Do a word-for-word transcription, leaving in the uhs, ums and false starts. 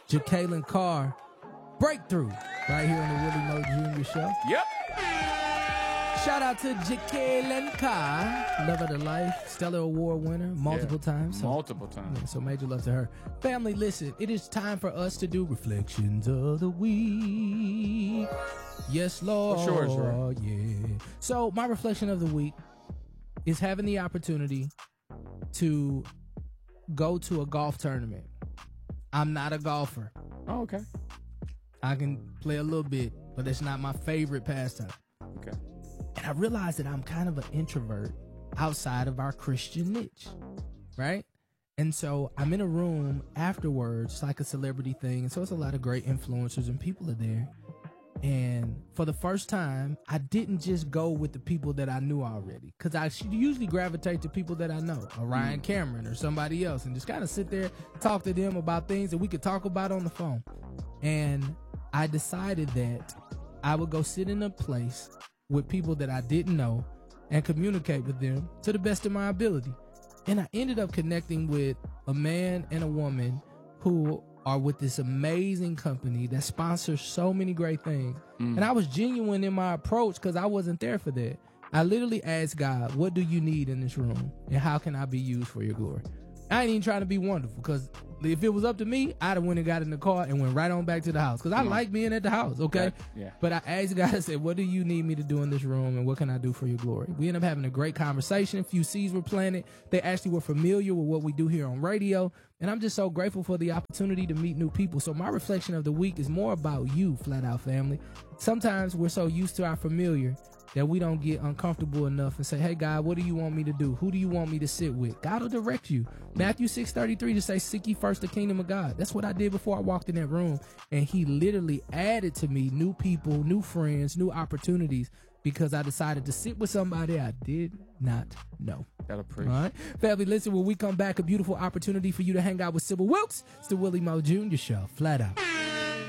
Jacqueline Carr, Breakthrough, right here on the Willie Mo Junior Show. Yep. Shout out to Jacqueline Carr, Love of the Life, Stellar Award winner, multiple Yeah, times. So, multiple times. yeah, so major love to her. Family, listen, it is time for us to do Reflections of the Week. Yes, Lord. What's yours, Roy? Yeah. So my reflection of the week is having the opportunity to go to a golf tournament. I'm not a golfer. Oh, okay. I can play a little bit, but it's not my favorite pastime. Okay. And I realized that I'm kind of an introvert outside of our Christian niche, right? And so I'm in a room afterwards, it's like a celebrity thing. And so it's a lot of great influencers and people are there. And for the first time, I didn't just go with the people that I knew already. Because I should usually gravitate to people that I know, a Ryan Cameron or somebody else, and just kind of sit there, talk to them about things that we could talk about on the phone. And I decided that I would go sit in a place with people that I didn't know and communicate with them to the best of my ability. And I ended up connecting with a man and a woman who are with this amazing company that sponsors so many great things. Mm. And I was genuine in my approach because I wasn't there for that. I literally asked God, what do you need in this room? And how can I be used for your glory? I ain't even trying to be wonderful because if it was up to me, I'd have went and got in the car and went right on back to the house because I mm. like being at the house, okay? Yeah. Yeah. But I asked God, I said, what do you need me to do in this room and what can I do for your glory? We ended up having a great conversation. A few seeds were planted. They actually were familiar with what we do here on radio. And I'm just so grateful for the opportunity to meet new people. So my reflection of the week is more about you, Flat Out family. Sometimes we're so used to our familiar that we don't get uncomfortable enough and say, hey, God, what do you want me to do? Who do you want me to sit with? God will direct you. Matthew six thirty-three to say, seek ye first the kingdom of God. That's what I did before I walked in that room. And he literally added to me new people, new friends, new opportunities because I decided to sit with somebody I did not know. Gotta preach. All right. Family, listen, when we come back, a beautiful opportunity for you to hang out with Sybil Wilkes. It's the Willie Mo Junior Show. Flat Out.